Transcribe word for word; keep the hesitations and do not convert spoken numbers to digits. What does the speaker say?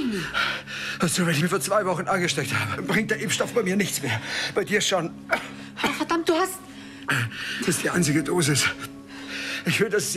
Also, wenn ich mich vor zwei Wochen angesteckt habe, bringt der Impfstoff bei mir nichts mehr. Bei dir schon. Oh, verdammt, du hast... Das ist die einzige Dosis. Ich will, dass